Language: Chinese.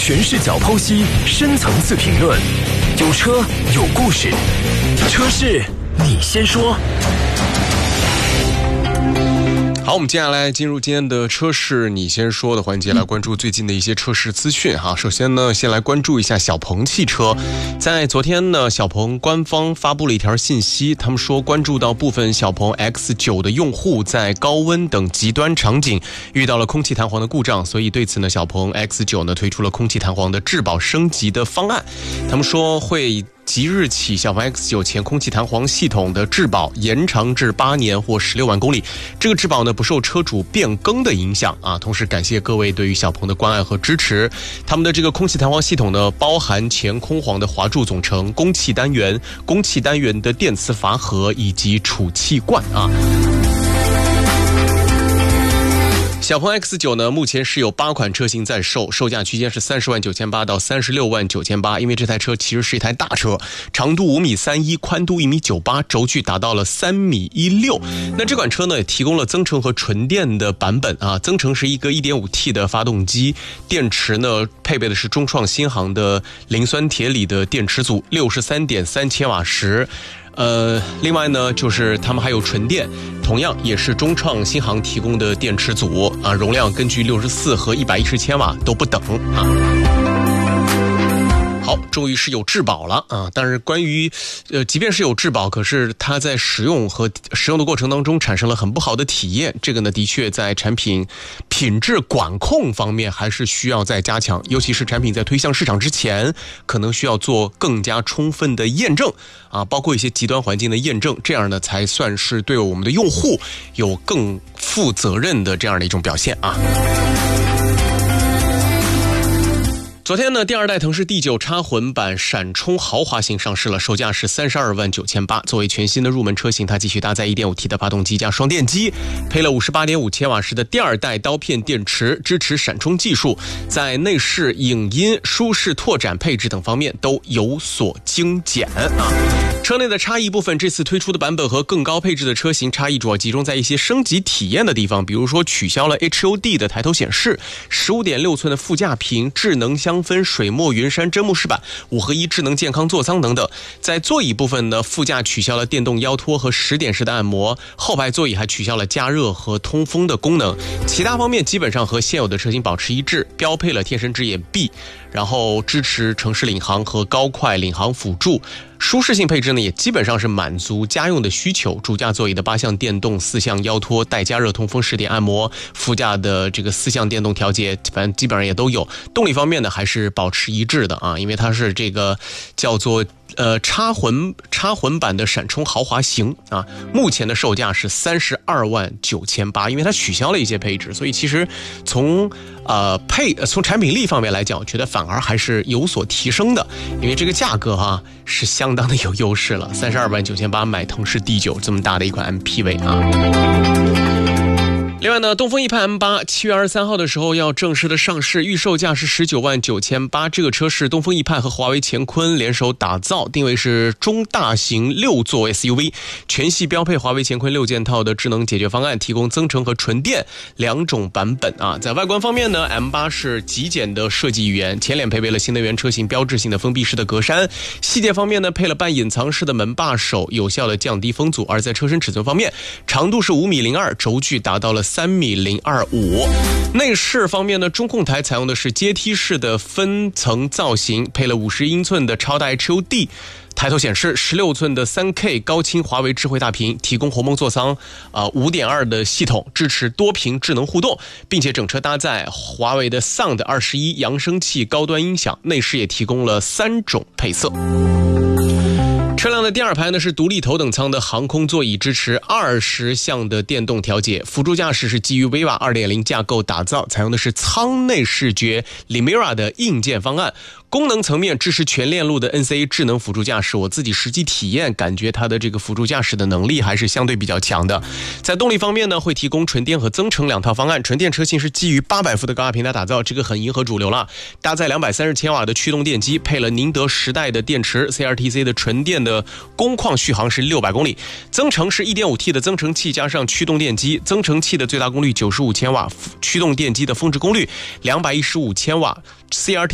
全视角剖析，深层次评论，有车有故事，车事你先说。好，我们接下来进入今天的车事你先说的环节，来关注最近的一些车市资讯哈。首先呢，先来关注一下小鹏汽车。在昨天呢，小鹏官方发布了一条信息，他们说关注到部分小鹏 X9 的用户在高温等极端场景遇到了空气弹簧的故障，所以对此呢，小鹏 X9 呢推出了空气弹簧的质保升级的方案。他们说会即日起，小鹏 X9 前空气弹簧系统的质保延长至8年或16万公里。这个质保呢不受车主变更的影响啊。同时感谢各位对于小鹏的关爱和支持。他们的这个空气弹簧系统呢，包含前空簧的华柱总成、供气单元、供气单元的电磁阀盒以及储气罐啊。小鹏 X9 呢，目前是有8款车型在售，售价区间是30万9800到36万9800。因为这台车其实是一台大车，长度5米31，宽度1米98，轴距达到了3米16。那这款车呢，也提供了增程和纯电的版本啊。增程是一个 1.5T 的发动机，电池呢配备的是中创新航的磷酸铁锂的电池组，63.3千瓦时。另外呢，就是他们还有纯电，同样也是中创新航提供的电池组啊，容量根据64和110千瓦都不等啊。好，终于是有质保了啊！但是关于即便是有质保，可是它在使用的过程当中产生了很不好的体验，这个呢的确在产品品质管控方面还是需要再加强，尤其是产品在推向市场之前，可能需要做更加充分的验证啊，包括一些极端环境的验证，这样呢才算是对我们的用户有更负责任的这样的一种表现啊。昨天呢，第二代腾势 D9 插混版闪充豪华型上市了，售价是32万9800。作为全新的入门车型，它继续搭载 1.5T 的发动机加双电机，配了 58.5 千瓦时的第二代刀片电池，支持闪充技术，在内饰、影音、舒适拓展配置等方面都有所精简啊。车内的差异部分，这次推出的版本和更高配置的车型差异主要集中在一些升级体验的地方，比如说取消了 HUD 的抬头显示， 15.6 寸的副驾屏，智能香氛水墨云杉真木饰板，5合1智能健康座舱等等。在座椅部分呢，副驾取消了电动腰托和10点式的按摩，后排座椅还取消了加热和通风的功能。其他方面基本上和现有的车型保持一致，标配了天神之眼 B， 然后支持城市领航和高快领航辅助。舒适性配置呢，也基本上是满足家用的需求。主驾座椅的8项电动、4项腰托、带加热、通风、10点按摩，副驾的这个4项电动调节，反正基本上也都有。动力方面呢，还是保持一致的啊，因为它是这个叫做插混版的闪充豪华型啊，目前的售价是32万9800。因为它取消了一些配置，所以其实从产品力方面来讲，我觉得反而还是有所提升的，因为这个价格是相当的有优势了。32万9800买腾势 D9 这么大的一款 MPV 啊。另外呢，东风奕派 M8 7月23号的时候要正式的上市，预售价是19万9800。这个车是东风奕派和华为乾坤联手打造，定位是中大型6座 SUV， 全系标配华为乾坤6件套的智能解决方案，提供增程和纯电2种版本啊。在外观方面呢， M8 是极简的设计语言，前脸配备了新能源车型标志性的封闭式的格栅，细节方面呢，配了半隐藏式的门把手，有效的降低风阻。而在车身尺寸方面，长度是5米02，轴距达到了3米025。内饰方面呢，中控台采用的是阶梯式的分层造型，配了50英寸的超大 HUD。抬头显示16寸的 3K 高清华为智慧大屏，提供鸿蒙座舱5.2 的系统，支持多屏智能互动，并且整车搭载华为的 Sound 21扬声器高端音响，内饰也提供了3种配色。车辆的第二排呢是独立头等舱的航空座椅，支持20项的电动调节，辅助驾驶是基于 Viva 2.0 架构打造，采用的是舱内视觉 Limera 的硬件方案。功能层面支持全链路的 NCA 智能辅助驾驶，我自己实际体验感觉它的这个辅助驾驶的能力还是相对比较强的。在动力方面呢，会提供纯电和增程2套方案，纯电车型是基于800伏的高压平台打造，这个很迎合主流了，搭载230千瓦的驱动电机，配了宁德10代的电池， CRTC 的纯电的工况续航是600公里，增程是 1.5T 的增程器加上驱动电机，增程器的最大功率95千瓦，驱动电机的峰值功率215千瓦， CRT